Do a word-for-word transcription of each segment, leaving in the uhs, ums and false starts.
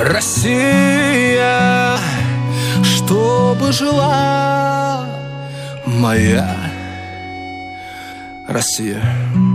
Россия, чтобы жила моя Россия.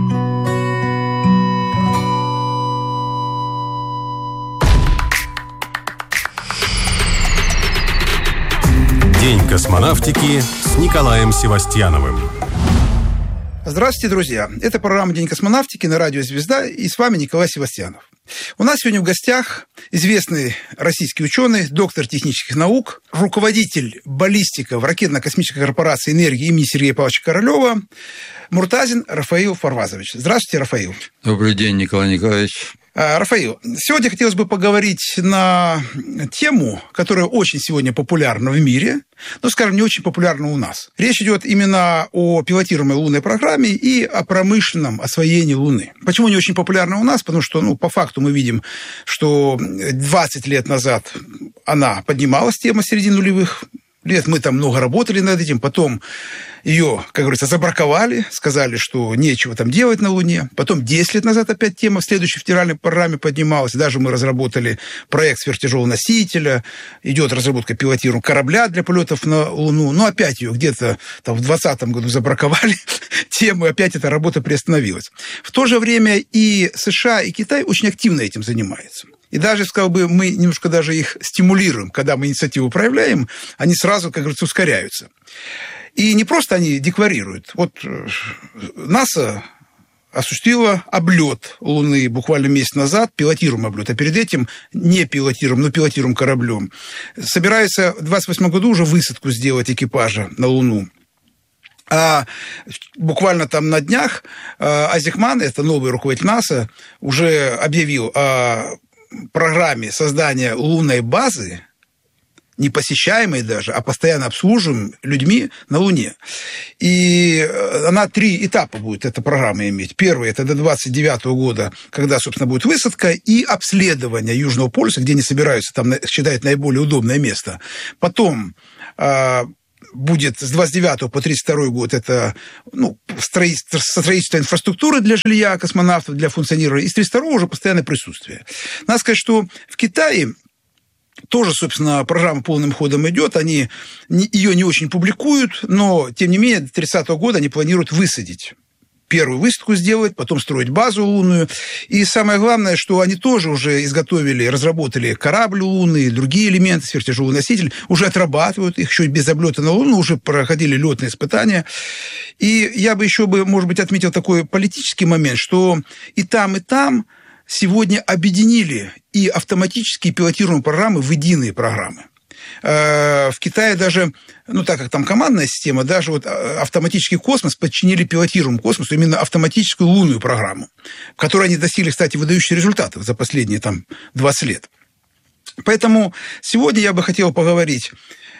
День космонавтики с Николаем Севастьяновым. Здравствуйте, друзья. Это программа «День космонавтики» на радио «Звезда», и с вами Николай Севастьянов. У нас сегодня в гостях известный российский ученый, доктор технических наук, руководитель баллистиков ракетно-космической корпорации «Энергия» имени Сергея Павловича Королёва Муртазин Рафаил Фарвазович. Здравствуйте, Рафаил. Добрый день, Николай Николаевич. Рафаил, сегодня хотелось бы поговорить на тему, которая очень сегодня популярна в мире, но, скажем, не очень популярна у нас. Речь идет именно о пилотируемой лунной программе и о промышленном освоении Луны. Почему не очень популярна у нас? Потому что, ну, по факту мы видим, что двадцать лет назад она поднималась, тема середины нулевых лет, мы там много работали над этим, потом ее, как говорится, забраковали, сказали, что нечего там делать на Луне. Потом десять лет назад опять тема в следующей федеральной программе поднималась. Даже мы разработали проект сверхтяжелого носителя, идет разработка пилотируемого корабля для полетов на Луну. Но опять ее где-то там в двадцатом году забраковали тему, и опять эта работа приостановилась. В то же время и США, и Китай очень активно этим занимаются. И даже, сказал бы, мы немножко даже их стимулируем, когда мы инициативу проявляем, они сразу, как говорится, ускоряются. И не просто они декларируют. Вот НАСА осуществила облет Луны буквально месяц назад, пилотируемый облет, а перед этим не пилотируемым, но пилотируемым кораблем. Собирается в двадцать восьмом году уже высадку сделать экипажа на Луну. А буквально там на днях Азикман, это новый руководитель НАСА, уже объявил о программе создания лунной базы, не посещаемой даже, а постоянно обслуживаемой людьми на Луне. И она три этапа будет, эта программа иметь. Первый – это до двадцать девятого года, когда, собственно, будет высадка и обследование Южного полюса, где они собираются, там считают наиболее удобное место. Потом будет с двадцать девятого по тридцать второй год это ну, строительство, строительство инфраструктуры для жилья космонавтов, для функционирования, и с тридцать второго уже постоянное присутствие. Надо сказать, что в Китае тоже, собственно, программа полным ходом идет, они ее не очень публикуют, но, тем не менее, до тридцатого года они планируют высадить. Первую высадку сделать, потом строить базу лунную. И самое главное, что они тоже уже изготовили, разработали корабль лунный, другие элементы, сверхтяжелый носитель, уже отрабатывают их, еще без облета на Луну, уже проходили летные испытания. И я бы еще, бы, может быть, отметил такой политический момент, что и там, и там сегодня объединили и автоматические пилотируемые программы в единые программы. В Китае даже, ну так как там командная система, даже вот автоматический космос подчинили пилотируемому космосу именно автоматическую лунную программу, в которой они достигли, кстати, выдающихся результатов за последние там двадцать лет. Поэтому сегодня я бы хотел поговорить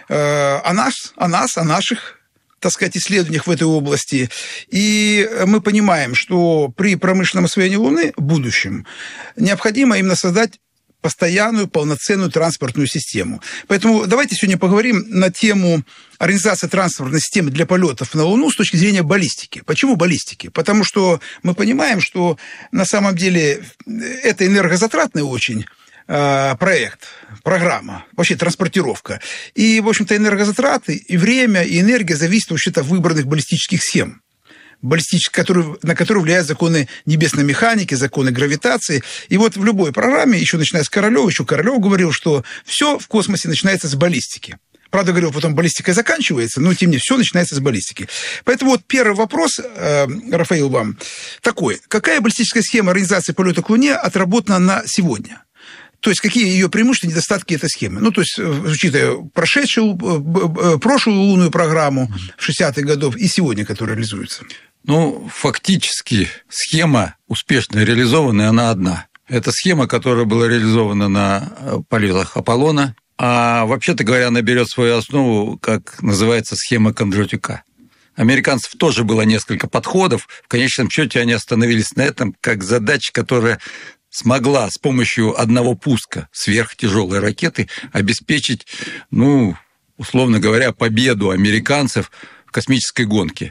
о нас, о нас, о наших, так сказать, исследованиях в этой области. И мы понимаем, что при промышленном освоении Луны в будущем необходимо именно создать постоянную, полноценную транспортную систему. Поэтому давайте сегодня поговорим на тему организации транспортной системы для полетов на Луну с точки зрения баллистики. Почему баллистики? Потому что мы понимаем, что на самом деле это энергозатратный очень проект, программа, вообще транспортировка. И, в общем-то, энергозатраты, и время, и энергия зависят вообще-то от выбранных баллистических схем, которые, на которые влияют законы небесной механики, законы гравитации. И вот в любой программе, еще начиная с Королёва, еще Королёв говорил, что все в космосе начинается с баллистики. Правда, говорил, потом баллистика заканчивается, но, тем не менее, все начинается с баллистики. Поэтому вот первый вопрос, э, Рафаил, вам такой. Какая баллистическая схема организации полета к Луне отработана на сегодня? То есть, какие ее преимущества и недостатки этой схемы? Ну, то есть, учитывая прошедшую, прошлую лунную программу шестидесятых годов и сегодня, которая реализуется. Ну, фактически, схема успешно реализованная, она одна. Это схема, которая была реализована на полетах Аполлона, а вообще-то говоря, она берет свою основу, как называется, схема Кондратюка. Американцев тоже было несколько подходов. В конечном счете они остановились на этом как задача, которая смогла с помощью одного пуска сверхтяжелой ракеты обеспечить, ну, условно говоря, победу американцев в космической гонке.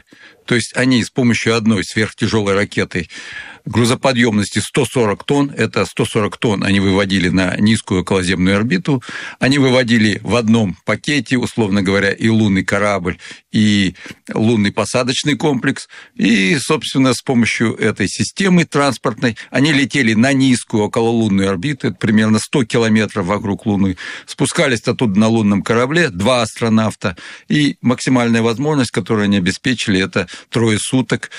То есть они с помощью одной сверхтяжелой ракеты грузоподъемности сто сорок тонн, это сто сорок тонн они выводили на низкую околоземную орбиту, они выводили в одном пакете, условно говоря, и лунный корабль, и лунный посадочный комплекс, и, собственно, с помощью этой системы транспортной они летели на низкую окололунную орбиту, это примерно сто километров вокруг Луны, спускались оттуда на лунном корабле, два астронавта, и максимальная возможность, которую они обеспечили, это трое суток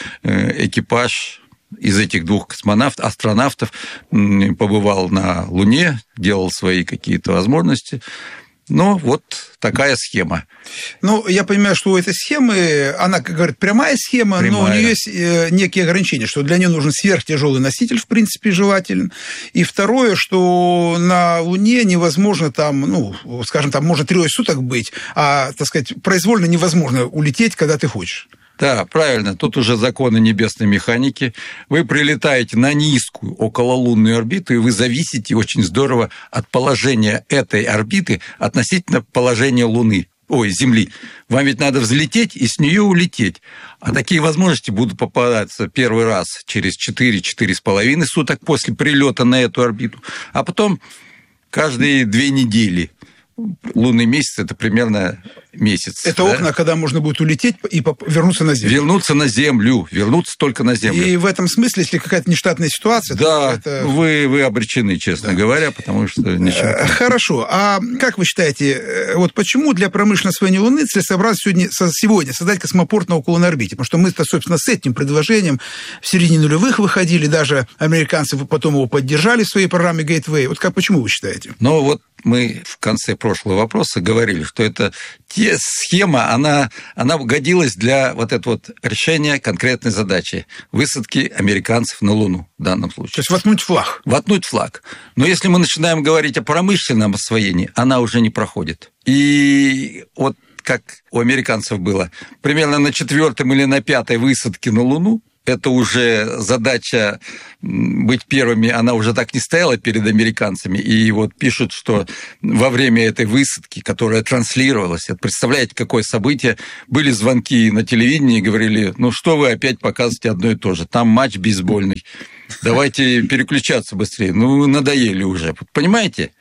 экипаж из этих двух космонавтов, астронавтов побывал на Луне, делал свои какие-то возможности. Но вот такая схема. Ну, я понимаю, что у этой схемы, она, как говорят, прямая схема, прямая. Но у нее есть некие ограничения, что для нее нужен сверхтяжелый носитель, в принципе, желателен. И второе, что на Луне невозможно там, ну, скажем, там можно трое суток быть, а, так сказать, произвольно невозможно улететь, когда ты хочешь. Да, правильно, тут уже законы небесной механики. Вы прилетаете на низкую окололунную орбиту, и вы зависите очень здорово от положения этой орбиты относительно положения Луны, ой, Земли. Вам ведь надо взлететь и с нее улететь. А такие возможности будут попадаться первый раз через четыре-четыре с половиной суток после прилета на эту орбиту, а потом каждые две недели. Лунный месяц – это примерно месяц. Это да? окна, когда можно будет улететь и вернуться на Землю. Вернуться на Землю, вернуться только на Землю. И в этом смысле, если какая-то нештатная ситуация... Да, это... вы, вы обречены, честно да. говоря, потому что ничего... Хорошо. А как вы считаете, вот почему для промышленного освоения Луны целесообразно сегодня, сегодня создать космопорт на окололунной орбите? Потому что мы-то, собственно, с этим предложением в середине нулевых выходили, даже американцы потом его поддержали в своей программе Gateway. Вот как, почему вы считаете? Ну, вот мы в конце прошлого вопроса говорили, что это те схема, она, она годилась для вот этого вот решения конкретной задачи высадки американцев на Луну в данном случае. То есть воткнуть флаг. Воткнуть флаг. Но если мы начинаем говорить о промышленном освоении, она уже не проходит. И вот как у американцев было, примерно на четвертом или на пятой высадке на Луну, это уже задача быть первыми, она уже так не стояла перед американцами. И вот пишут, что во время этой высадки, которая транслировалась, это, представляете, какое событие, были звонки на телевидении, говорили, ну что вы опять показываете одно и то же, там матч бейсбольный, давайте переключаться быстрее, ну надоели уже, понимаете?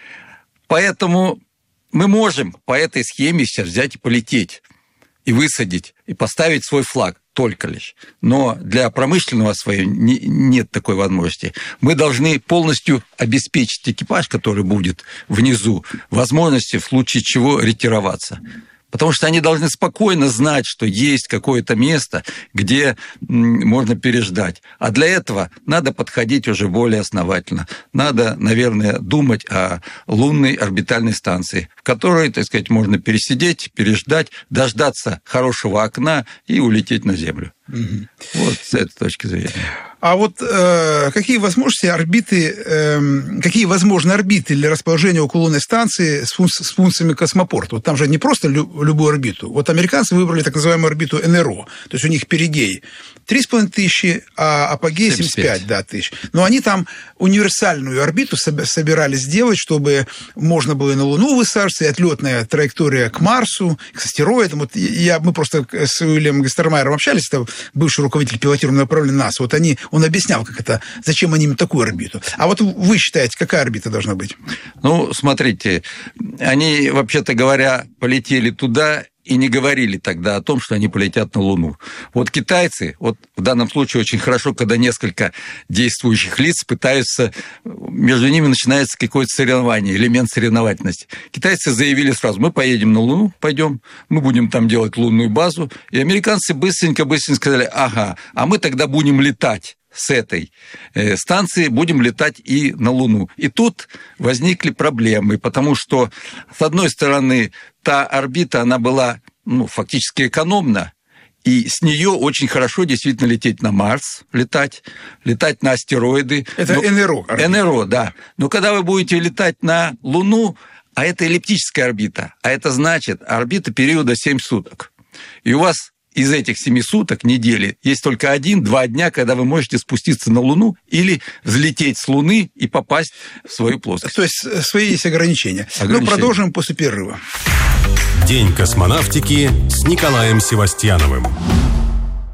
Поэтому мы можем по этой схеме сейчас взять и полететь, и высадить, и поставить свой флаг. Только лишь. Но для промышленного освоения нет такой возможности. Мы должны полностью обеспечить экипаж, который будет внизу, возможности в случае чего ретироваться. Потому что они должны спокойно знать, что есть какое-то место, где можно переждать. А для этого надо подходить уже более основательно. Надо, наверное, думать о лунной орбитальной станции, в которой, так сказать, можно пересидеть, переждать, дождаться хорошего окна и улететь на Землю. Угу. Вот с этой точки зрения. А вот э, какие возможности орбиты, э, какие возможны орбиты для расположения окололунной станции с, функ- с функциями космопорта? Вот там же не просто лю- любую орбиту. Вот американцы выбрали так называемую орбиту эн эр о, то есть у них перигей три с половиной тысячи, а апогей семьдесят пять да, тысяч. Но они там универсальную орбиту собирались сделать, чтобы можно было и на Луну высаживаться, и отлетная траектория к Марсу, к астероидам. Вот я, мы просто с Уильямом Гастермайером общались, это бывший руководитель пилотируемого направления НАСА. Вот они, он объяснял, как это, зачем они им такую орбиту. А вот вы считаете, какая орбита должна быть? Ну, смотрите, они, вообще-то говоря, полетели туда и не говорили тогда о том, что они полетят на Луну. Вот китайцы, вот в данном случае очень хорошо, когда несколько действующих лиц пытаются, между ними начинается какое-то соревнование, элемент соревновательности. Китайцы заявили сразу, мы поедем на Луну, пойдем, мы будем там делать лунную базу, и американцы быстренько-быстренько сказали, ага, а мы тогда будем летать с этой станции, будем летать и на Луну. И тут возникли проблемы, потому что, с одной стороны, та орбита, она была ну, фактически экономна, и с нее очень хорошо действительно лететь на Марс, летать, летать на астероиды. Это Но... эн эр о. Орбита. эн эр о, да. Но когда вы будете летать на Луну, а это эллиптическая орбита, а это значит орбита периода семь суток. И у вас из этих семи суток, недели, есть только один-два дня, когда вы можете спуститься на Луну или взлететь с Луны и попасть в свою плоскость. То есть свои есть ограничения. ограничения. Но продолжим после перерыва. День космонавтики с Николаем Севастьяновым.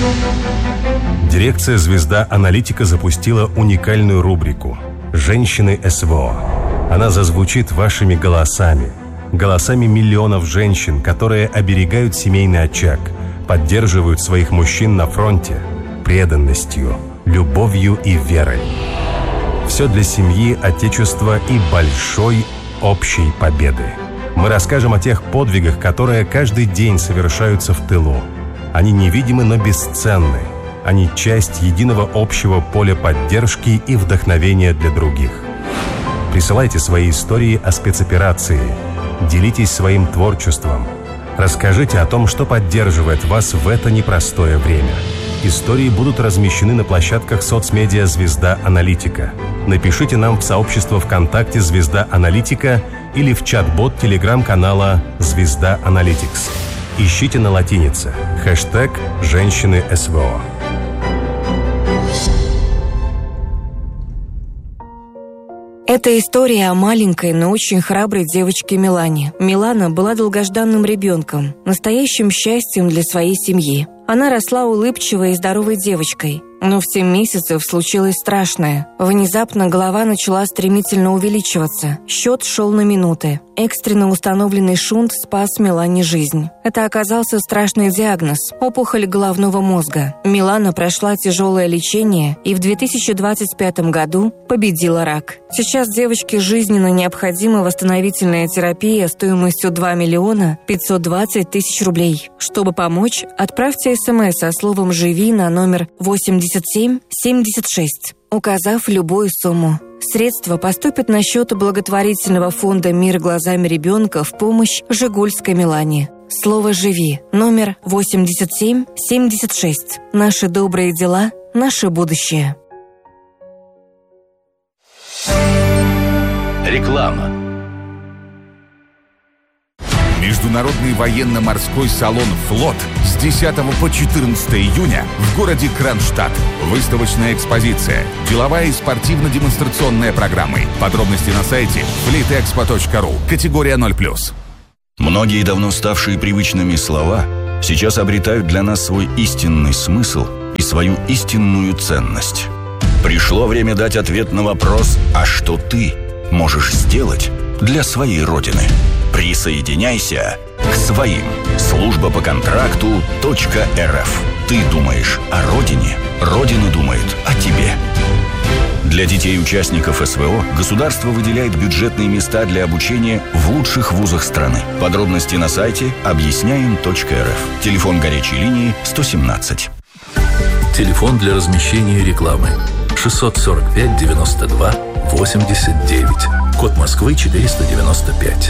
Дирекция «Звезда Аналитика» запустила уникальную рубрику «Женщины СВО». Она зазвучит вашими голосами, голосами миллионов женщин, которые оберегают семейный очаг, поддерживают своих мужчин на фронте преданностью, любовью и верой. Все для семьи, отечества и большой общей победы. Мы расскажем о тех подвигах, которые каждый день совершаются в тылу. Они невидимы, но бесценны. Они часть единого общего поля поддержки и вдохновения для других. Присылайте свои истории о спецоперации. Делитесь своим творчеством. Расскажите о том, что поддерживает вас в это непростое время. Истории будут размещены на площадках соцмедиа «Звезда Аналитика». Напишите нам в сообщество ВКонтакте «Звезда Аналитика» или в чат-бот телеграм-канала «Звезда Аналитикс». Ищите на латинице хэштег «Женщины СВО». Это история о маленькой, но очень храброй девочке Милане. Милана была долгожданным ребенком, настоящим счастьем для своей семьи. Она росла улыбчивой и здоровой девочкой. Но в семь месяцев случилось страшное. Внезапно голова начала стремительно увеличиваться. Счет шел на минуты. Экстренно установленный шунт спас Милане жизнь. Это оказался страшный диагноз – опухоль головного мозга. Милана прошла тяжелое лечение и в две тысячи двадцать пятом году победила рак. Сейчас девочке жизненно необходима восстановительная терапия стоимостью два миллиона пятьсот двадцать тысяч рублей. Чтобы помочь, отправьте смс со словом «Живи» на номер восемьдесят семь семьдесят шесть, указав любую сумму. Средства поступят на счет благотворительного фонда «Мир глазами ребенка» в помощь Жигульской Милане. Слово «Живи» номер восемьдесят семь семьдесят шесть. Наши добрые дела, наше будущее. Реклама. Международный военно-морской салон «Флот» с десятого по четырнадцатое июня в городе Кронштадт. Выставочная экспозиция, деловая и спортивно-демонстрационная программы. Подробности на сайте флит экспо точка ру. Категория ноль плюс. Многие давно ставшие привычными слова сейчас обретают для нас свой истинный смысл и свою истинную ценность. Пришло время дать ответ на вопрос: а что ты можешь сделать для своей Родины? Присоединяйся к своим. Служба по контракту .рф. Ты думаешь о Родине, Родина думает о тебе. Для детей участников СВО государство выделяет бюджетные места для обучения в лучших вузах страны. Подробности на сайте объясняем точка эр эф. Телефон горячей линии сто семнадцать. Телефон для размещения рекламы шестьсот сорок пять девяносто два восемьдесят девять. Код Москвы четыреста девяносто пять.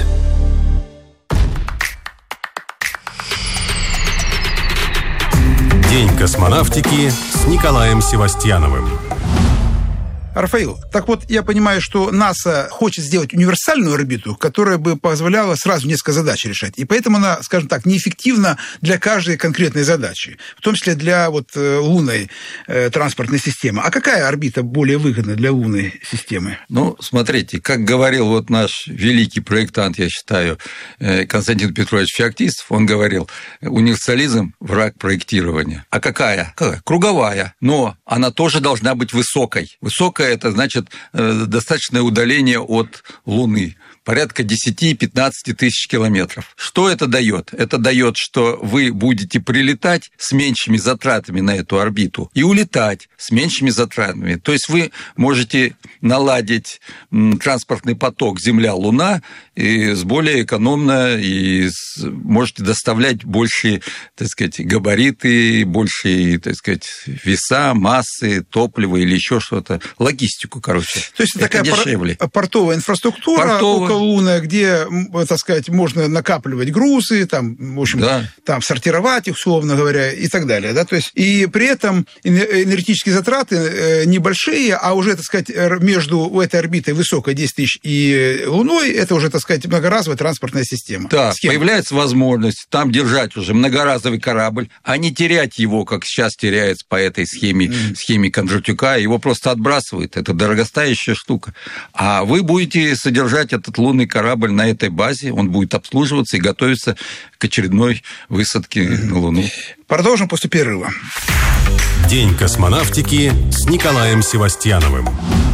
День космонавтики с Николаем Севастьяновым. Рафаил, так вот, я понимаю, что НАСА хочет сделать универсальную орбиту, которая бы позволяла сразу несколько задач решать. И поэтому она, скажем так, неэффективна для каждой конкретной задачи, в том числе для вот лунной э, транспортной системы. А какая орбита более выгодна для лунной системы? Ну, смотрите, как говорил вот наш великий проектант, я считаю, Константин Петрович Феоктистов, он говорил: универсализм – враг проектирования. А какая? Какая? Круговая. Но она тоже должна быть высокой. Высокая – это значит достаточное удаление от Луны. Порядка десять-пятнадцать тысяч километров. Что это дает? Это дает, что вы будете прилетать с меньшими затратами на эту орбиту и улетать с меньшими затратами. То есть вы можете наладить транспортный поток Земля-Луна и с более экономно, и можете доставлять большие, так сказать, габариты, большие, так сказать, веса, массы, топливо или еще что-то. Логистику, короче. То есть это, это такая дешевле. Портовая инфраструктура, Портовая. окололунная, где, так сказать, можно накапливать грузы, там, в общем, да. там сортировать их, условно говоря, и так далее. Да? То есть, и при этом энергетические затраты небольшие, а уже, так сказать, между этой орбитой высокой десять тысяч и Луной, это уже, так сказать, многоразовая транспортная система. Да, Схема. Появляется возможность там держать уже многоразовый корабль, а не терять его, как сейчас теряется по этой схеме, mm. схеме Кондратюка, его просто отбрасывают. Это дорогостоящая штука. А вы будете содержать этот лунный корабль на этой базе, он будет обслуживаться и готовиться к очередной высадке mm. на Луну. Продолжим после перерыва. День космонавтики с Николаем Севастьяновым.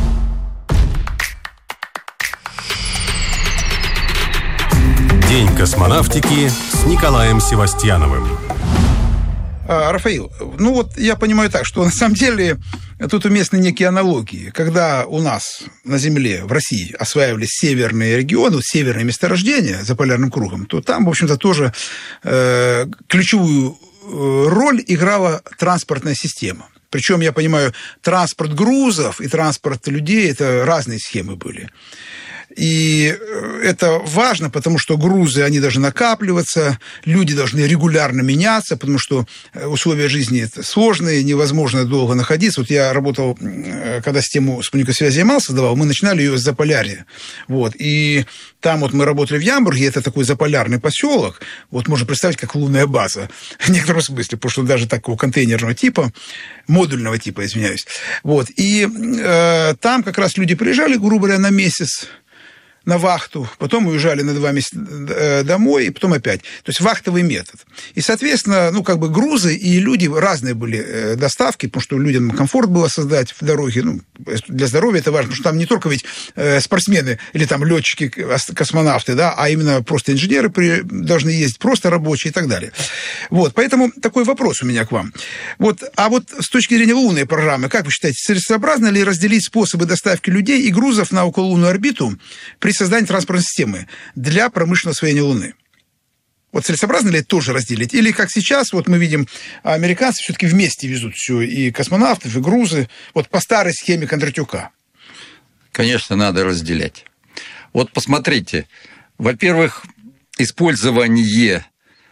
День космонавтики с Николаем Севастьяновым. А, Рафаил, ну вот я понимаю так, что на самом деле тут уместны некие аналогии. Когда у нас на Земле, в России, осваивались северные регионы, северные месторождения за полярным кругом, то там, в общем-то, тоже э, ключевую роль играла транспортная система. Причем, я понимаю, транспорт грузов и транспорт людей – это разные схемы были. И это важно, потому что грузы, они должны накапливаться, люди должны регулярно меняться, потому что условия жизни сложные, невозможно долго находиться. Вот я работал, когда систему спутниковой связи Ямал создавал, мы начинали ее с Заполярья. Вот. И там вот мы работали в Ямбурге, это такой заполярный поселок, вот можно представить, как лунная база, в некотором смысле, потому что даже такого контейнерного типа, модульного типа, извиняюсь. Вот. И э, там как раз люди приезжали, грубо говоря, на месяц, на вахту, потом уезжали на два месяца домой, и потом опять. То есть вахтовый метод. И, соответственно, ну, как бы грузы и люди разные были доставки, потому что людям комфорт было создать в дороге. Ну, для здоровья это важно, потому что там не только ведь спортсмены или там летчики, космонавты, да, а именно просто инженеры должны ездить, просто рабочие и так далее. Вот, поэтому такой вопрос у меня к вам. Вот, а вот с точки зрения лунной программы, как вы считаете, целесообразно ли разделить способы доставки людей и грузов на окололунную орбиту при создании транспортной системы для промышленного освоения Луны? Вот целесообразно ли это тоже разделить? Или, как сейчас, вот мы видим, американцы все-таки вместе везут все, и космонавтов, и грузы, вот по старой схеме Кондратюка? Конечно, надо разделять. Вот посмотрите, во-первых, использование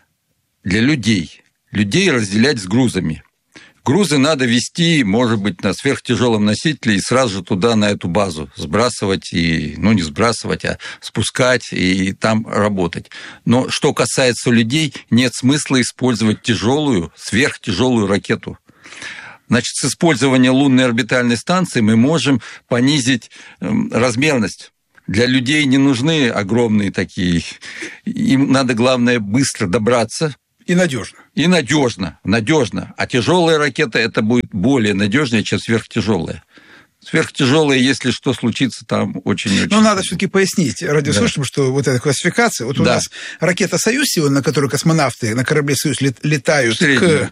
для людей, людей разделять с грузами. Грузы надо везти, может быть, на сверхтяжелом носителе и сразу же туда, на эту базу, сбрасывать, и, ну, не сбрасывать, а спускать и там работать. Но что касается людей, нет смысла использовать тяжелую, сверхтяжелую ракету. Значит, с использованием лунной орбитальной станции мы можем понизить размерность. Для людей не нужны огромные такие, им надо, главное, быстро добраться. И надежно. И надежно, надежно. А тяжелая ракета это будет более надежнее, чем сверхтяжелая. Сверхтяжелая, если что случится, там очень-очень... Но надо все-таки пояснить радиослушателям, да. что вот эта классификация... Вот да. у нас ракета «Союз» сегодня, на которой космонавты на корабле «Союз» летают к,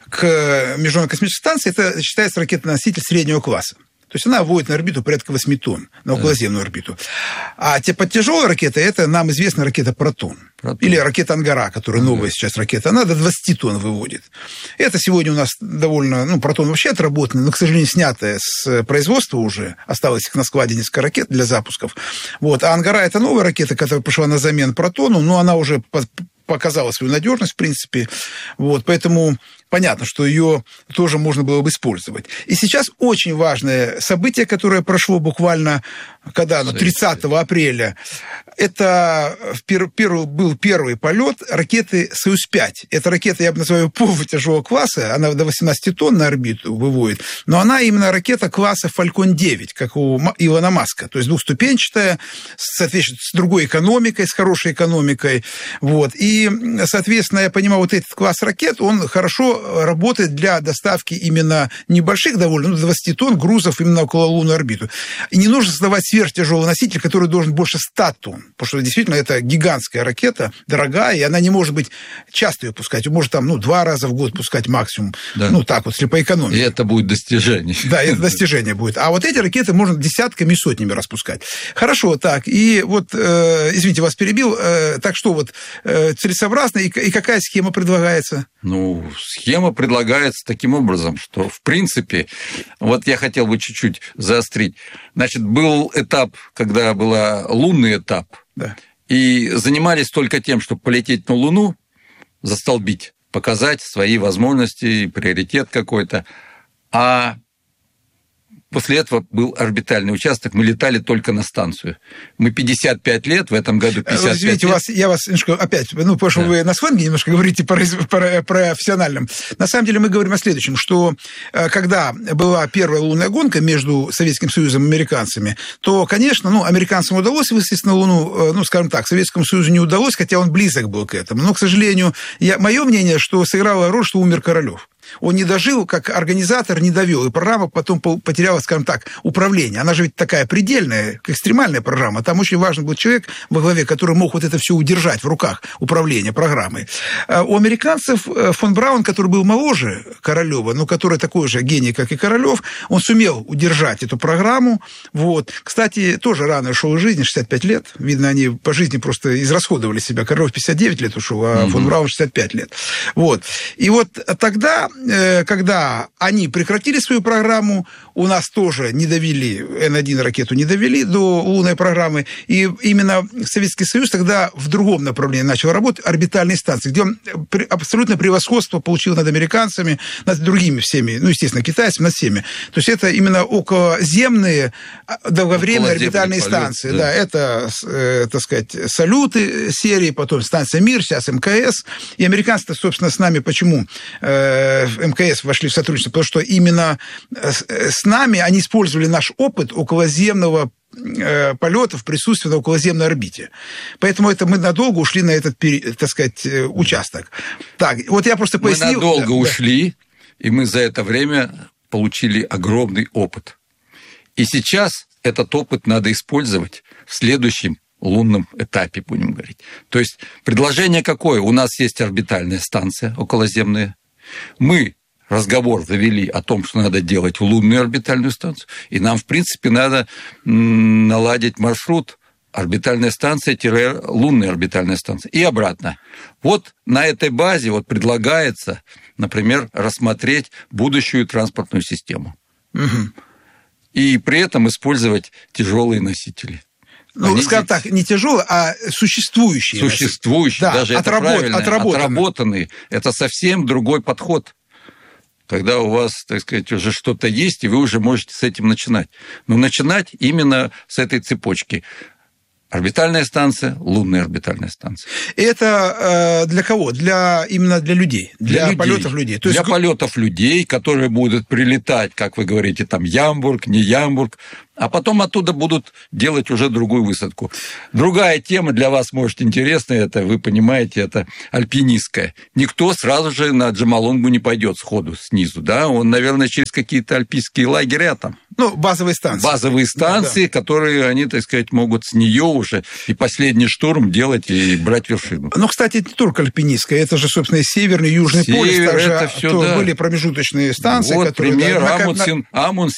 к Международной космической станции, это считается ракета-носитель среднего класса. То есть она вводит на орбиту порядка восемь тонн, на околоземную орбиту. А тяжелая ракета – это нам известна ракета «Протон». Протон. Или ракета «Ангара», которая новая сейчас ракета. Она до двадцать тонн выводит. Это сегодня у нас довольно... Ну, «Протон» вообще отработанный, но, к сожалению, снятая с производства уже. Осталось их на складе несколько ракет для запусков. Вот. А «Ангара» – это новая ракета, которая пошла на замену «Протону», но она уже показала свою надежность, в принципе. Вот. Поэтому... Понятно, что ее тоже можно было бы использовать. И сейчас очень важное событие, которое прошло буквально когда, ну, тридцатого апреля. Это пер, пер, был первый полет ракеты «Союз-пять». Эта ракета, я бы называю, полутяжелого класса, она до восемнадцати тонн на орбиту выводит, но она именно ракета класса «Фалькон девять», как у Илона Маска, то есть двухступенчатая, соответственно, с другой экономикой, с хорошей экономикой. Вот. И, соответственно, я понимаю, вот этот класс ракет, он хорошо работает для доставки именно небольших довольно, ну, двадцати тонн грузов именно около лунную орбиту. И не нужно создавать сверхтяжелый носитель, который должен больше ста тонн, потому что действительно это гигантская ракета, дорогая, и она не может быть часто ее пускать, может там, ну, два раза в год пускать максимум, да. Ну, так вот, если по экономике. И это будет достижение. Да, это достижение будет. А вот эти ракеты можно десятками и сотнями распускать. Хорошо, так, и вот, э, извините, вас перебил, э, так что вот э, целесообразно, и, и какая схема предлагается? Ну, схема предлагается таким образом, что, в принципе, вот я хотел бы чуть-чуть заострить. Значит, был этап, когда был лунный этап, да. И занимались только тем, чтобы полететь на Луну, застолбить, показать свои возможности, приоритет какой-то. А После этого был орбитальный участок, мы летали только на станцию. Мы пятьдесят пять лет, в этом году пятьдесят пять Извините, лет. Вас, я вас немножко опять, ну, потому что да. вы на сленге немножко говорите по профессиональном. На самом деле мы говорим о следующем, что когда была первая лунная гонка между Советским Союзом и американцами, то, конечно, ну, американцам удалось высадиться на Луну, ну, скажем так, Советскому Союзу не удалось, хотя он близок был к этому. Но, к сожалению, я, мое мнение, что сыграло роль, что умер Королёв. Он не дожил, как организатор не довел, и программа потом потеряла, скажем так, управление. Она же ведь такая предельная, экстремальная программа. Там очень важен был человек во главе, который мог вот это все удержать в руках, управление программой. У американцев фон Браун, который был моложе Королёва, но который такой же гений, как и Королёв, он сумел удержать эту программу. Вот. Кстати, тоже рано ушел из жизни, шестьдесят пять лет. Видно, они по жизни просто израсходовали себя. Королёв пятьдесят девять лет ушел, а mm-hmm. фон Браун шестьдесят пять лет. Вот. И вот тогда, когда они прекратили свою программу, у нас тоже не довели, эн один ракету не довели до лунной программы, и именно Советский Союз тогда в другом направлении начал работать, орбитальные станции, где он абсолютно превосходство получил над американцами, над другими всеми, ну, естественно, китайцами, над всеми. То есть это именно околоземные долговременные орбитальные станции. Да. Да, это, э, так сказать, салюты серии, потом станция «Мир», сейчас эм ка эс. И американцы, собственно, с нами почему э, эм ка эс вошли в сотрудничество? Потому что именно с нами они использовали наш опыт околоземного э, полета в присутствии на околоземной орбите. Поэтому это мы надолго ушли на этот, так сказать, участок. Так, вот я просто пояснил. Мы надолго да, ушли, да. И мы за это время получили огромный опыт. И сейчас этот опыт надо использовать в следующем лунном этапе, будем говорить. То есть предложение какое? У нас есть орбитальная станция околоземная. Мы разговор завели о том, что надо делать лунную орбитальную станцию, и нам, в принципе, надо наладить маршрут орбитальная станция-лунная орбитальная станция и обратно. Вот на этой базе вот предлагается, например, рассмотреть будущую транспортную систему. Угу. И при этом использовать тяжелые носители. Ну, Они скажем здесь... так, не тяжелые, а существующие. Sуществующие, да, даже отработ... это правильно, отработанные. отработанные. Это совсем другой подход. Когда у вас, так сказать, уже что-то есть, и вы уже можете с этим начинать. Но начинать именно с этой цепочки. Орбитальная станция, лунная орбитальная станция. Это э, для кого? Для, именно для людей? Для, для людей. полетов людей? То для есть... полетов людей, которые будут прилетать, как вы говорите, там Ямбург, не Ямбург, а потом оттуда будут делать уже другую высадку. Другая тема для вас, может, интересная, это, вы понимаете, это альпинистская. Никто сразу же на Джомолунгму не пойдет сходу, снизу, да? Он, наверное, через какие-то альпийские лагеря там. Ну, базовые станции. Базовые станции, да, да. которые они, так сказать, могут с нее уже и последний штурм делать и брать вершину. Ну, кстати, не только альпинистская, это же, собственно, и Северный, и Южный Север, полюс. Также это всё, да. были промежуточные станции, вот которые... пример, да, Амундсен, на... Амундсен